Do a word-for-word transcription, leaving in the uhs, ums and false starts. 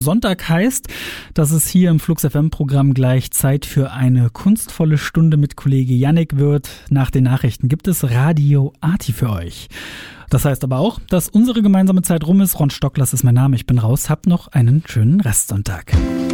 Sonntag heißt, dass es hier im Flux F M-Programm gleich Zeit für eine kunstvolle Stunde mit Kollege Yannick wird. Nach den Nachrichten gibt es Radio Arti für euch. Das heißt aber auch, dass unsere gemeinsame Zeit rum ist. Ron Stocklas ist mein Name, ich bin raus. Habt noch einen schönen Restsonntag.